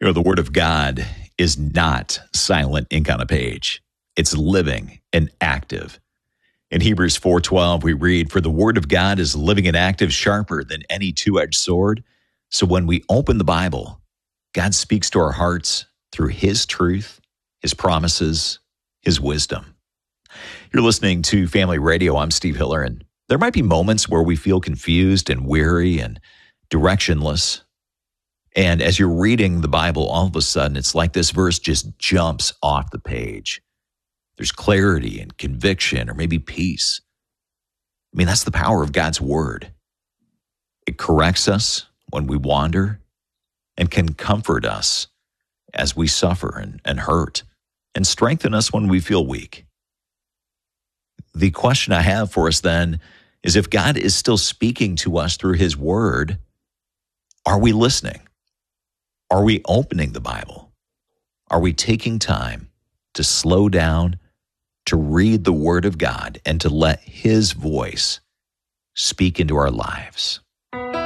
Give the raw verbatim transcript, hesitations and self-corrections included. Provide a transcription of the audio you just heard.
You know, the Word of God is not silent ink on a page. It's living and active. In Hebrews four twelve, we read, "For the Word of God is living and active, sharper than any two-edged sword." So when we open the Bible, God speaks to our hearts through His truth, His promises, His wisdom. You're listening to Family Radio. I'm Steve Hiller, and there might be moments where we feel confused and weary and directionless. And as you're reading the Bible, all of a sudden, it's like this verse just jumps off the page. There's clarity and conviction, or maybe peace. I mean, that's the power of God's Word. It corrects us when we wander and can comfort us as we suffer and, and hurt, and strengthen us when we feel weak. The question I have for us then is, if God is still speaking to us through His Word, are we listening? Are we opening the Bible? Are we taking time to slow down, to read the Word of God, and to let His voice speak into our lives?